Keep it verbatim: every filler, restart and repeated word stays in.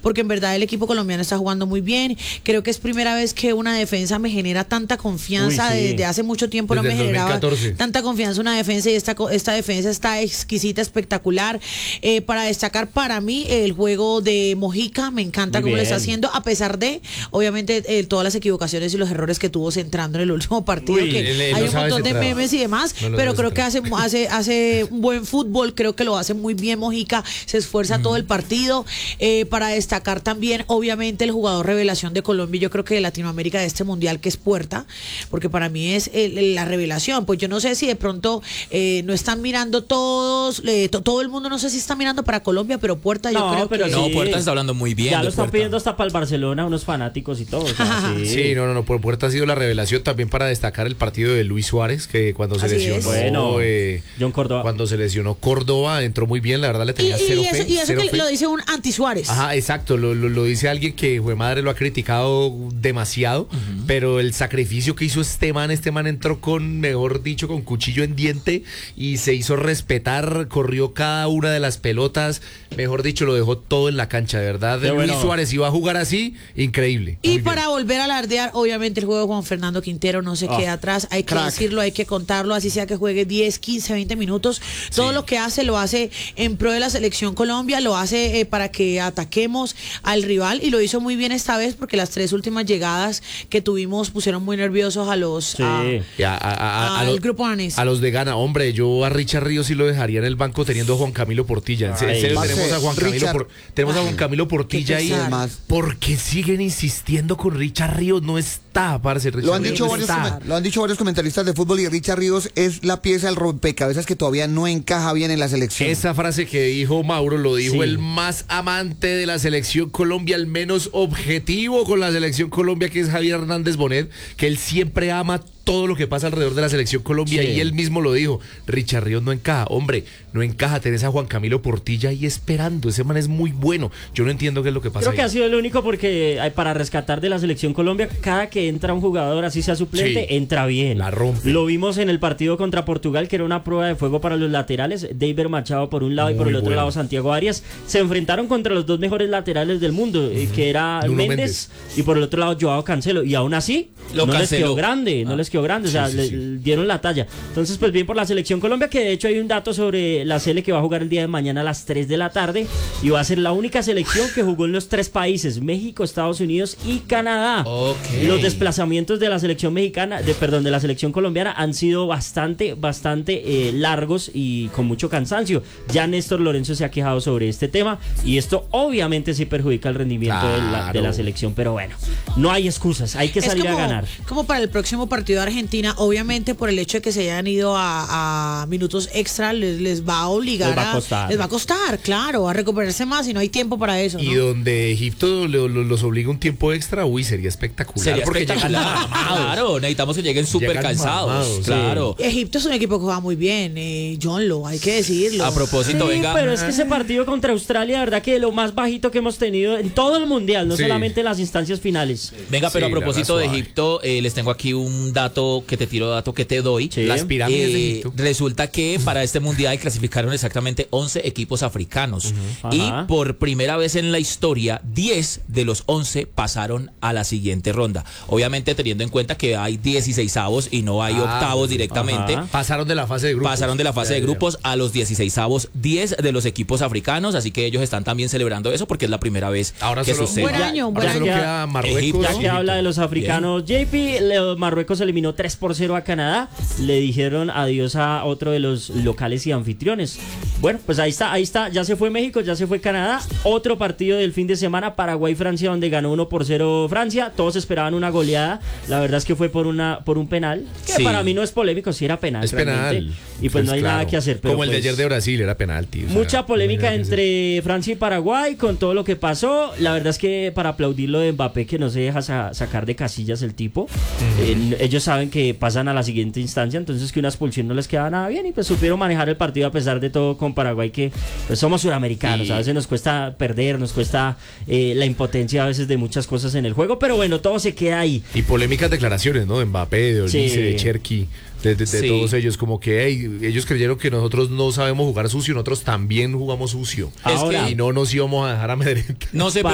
porque en verdad el equipo colombiano está jugando muy bien. Creo que es primera vez que una defensa me genera tanta confianza. Uy, sí. Desde hace mucho tiempo desde no me generaba dos mil catorce tanta confianza una defensa, y esta, esta defensa está exquisita, espectacular. Eh, para destacar para mí el juego de Mojica, me encanta muy cómo bien. Lo está haciendo, a pesar de, obviamente, eh, todas las equivocaciones y los errores que tuvo centrando en el último partido. Uy, que le, le, hay no un montón de memes y demás, no pero creo que hace, hace, hace un buen fútbol, creo que lo hace muy bien Mojica, se esfuerza mm. todo el partido. Eh, para destacar también, obviamente, el jugador revelación de Colombia, yo creo que de Latinoamérica, de este mundial, que es Puerta, porque para mí es el, el, la revelación. Pues yo no sé si de pronto eh, no están mirando todos, eh, to, todo el mundo no sé si está mirando para Colombia, pero Puerta yo no, creo pero que... No, sí. Puerta está hablando muy bien. Ya lo están Puerta. pidiendo hasta para el Barcelona, unos fanáticos y todo. O sea, sí. sí, no, no, no, por Puerta ha sido la revelación también para destacar el partido de Luis Suárez, que cuando se Así lesionó... es. Bueno, eh, John Córdoba. Cuando se lesionó Córdoba, entró muy bien, la verdad le tenía y, cero y fe. Eso, y eso cero que fe. lo dice un anti-Suárez. Ajá, exacto, lo, lo, lo dice alguien que, jue madre, lo ha criticado demasiado, uh-huh. pero el sacrificio que hizo este man, este man entró con, mejor dicho, con cuchillo en diente y se hizo respetar, corrió cada una de las pelotas, mejor dicho, lo dejó todo en la cancha, de verdad. Luis bueno. Suárez iba a jugar así, increíble. Y para bien. volver a alardear, obviamente el juego de Juan Fernando Quintero no se oh, queda atrás, hay crack. que decirlo, hay que contarlo, así sea que juegue diez, quince, veinte minutos, todo sí. lo que hace lo hace en pro de la selección Colombia, lo hace eh, para que ataquemos al rival, y lo hizo muy bien esta vez, porque las tres últimas llegadas que tuvimos pusieron muy nerviosos a los sí. a, a, a, a, a al los, grupo Anés. A los de Ghana, hombre, yo a Richard Ríos sí lo dejaría en el banco teniendo a Juan Camilo Portilla. En serio, tenemos a Juan Camilo, por, tenemos a Juan Camilo Portilla ahí. ¿Por qué siguen insistiendo con Richard Ríos? No está, parce. Lo han, dicho varios, lo han dicho varios comentaristas de fútbol, y Richard Ríos es la pieza del rompecabezas que todavía no encaja bien en la selección. Esa frase que dijo Mauro lo dijo sí. el más amante de la selección Colombia, el menos objetivo con la selección Colombia, que es Javier Hernández Bonet, que él siempre ama todo lo que pasa alrededor de la selección Colombia, sí. y él mismo lo dijo, Richard Ríos no encaja, hombre, no encaja, tenés a Juan Camilo Portilla ahí esperando, ese man es muy bueno, yo no entiendo qué es lo que pasa. Creo ahí. que ha sido el único, porque para rescatar de la selección Colombia, cada que entra un jugador, así sea suplente, sí. entra bien. La rompe. Lo vimos en el partido contra Portugal, que era una prueba de fuego para los laterales, David Machado por un lado muy y por el otro bueno. lado Santiago Arias, se enfrentaron contra los dos mejores laterales del mundo, uh-huh. que era Méndez, Méndez y por el otro lado Joao Cancelo, y aún así lo no canceló. les quedó grande, ah. no les quedó grande, o sea, sí, sí, sí. Le, dieron la talla. Entonces, pues bien por la selección Colombia, que de hecho hay un dato sobre la Sele que va a jugar el día de mañana a las tres de la tarde, y va a ser la única selección que jugó en los tres países, México, Estados Unidos y Canadá. Okay. Los desplazamientos de la selección mexicana, de perdón, de la selección colombiana han sido bastante, bastante eh, largos y con mucho cansancio. Ya Néstor Lorenzo se ha quejado sobre este tema, y esto obviamente sí perjudica el rendimiento claro. de, la, de la selección, pero bueno, no hay excusas, hay que salir como, a ganar. Como para el próximo partido de Argentina, obviamente por el hecho de que se hayan ido a, a minutos extra, les, les va a obligar les va a costar, a, les va a costar, claro, a recuperarse más, y no hay tiempo para eso, ¿no? Y donde Egipto lo, lo, los obliga un tiempo extra, uy, sería espectacular. Sería porque espectacular. Claro, necesitamos que lleguen súper calzados. Mamados, claro. Sí. Egipto es un equipo que juega muy bien, eh, John Lo, hay que decirlo. A propósito, sí, venga. Pero es que ese partido contra Australia, la verdad que lo más bajito que hemos tenido en todo el mundial, no sí. solamente en las instancias finales. Venga, pero sí, a propósito de Egipto, eh, les tengo aquí un dato que te tiro, dato que te doy. Sí. Las pirámides eh, de Egipto. Resulta que para este mundial clasificaron exactamente once equipos africanos. Uh-huh. Y Ajá. por primera vez en la historia, diez de los once pasaron a la siguiente ronda. Obviamente teniendo en cuenta que hay dieciseisavos y no hay ah, octavos directamente. Ajá. Pasaron de la fase de grupos. Pasaron de la fase ya, de grupos ya. a los dieciseisavos, diez de los equipos africanos, así que ellos están también celebrando eso porque es la primera vez ahora que solo, sucede. Buen año, buen ahora año. solo queda Marruecos. Egipto, ya que Egipto. habla de los africanos, Bien. J P, Marruecos eliminó tres por cero a Canadá, le dijeron adiós a otro de los locales y anfitriones. Bueno, pues ahí está, ahí está, ya se fue México, ya se fue Canadá. Otro partido del fin de semana, Paraguay-Francia, donde ganó uno por cero Francia. Todos esperaban una goleada, la verdad es que fue por una por un penal, que sí. para mí no es polémico, sí era penal. Es realmente. penal. Y pues, pues no hay claro. nada que hacer. Pero Como el pues, de ayer de Brasil, era penalti. O sea, mucha polémica no entre Francia y Paraguay con todo lo que pasó. La verdad es que para aplaudir lo de Mbappé, que no se deja sa- sacar de casillas el tipo. Uh-huh. Eh, ellos saben que pasan a la siguiente instancia, entonces que una expulsión no les queda nada bien, y pues supieron manejar el partido a pesar de todo con Paraguay, que pues somos suramericanos, y... a veces nos cuesta perder, nos cuesta eh, la impotencia a veces de muchas cosas en el juego, pero bueno, todo se queda ahí. Y polémicas declaraciones, ¿no? De Mbappé, de Olise, sí. de Cherki. De, de, de sí. todos ellos, como que hey, ellos creyeron que nosotros no sabemos jugar sucio, nosotros también jugamos sucio. Ahora, y no nos íbamos a dejar amedrentar. No se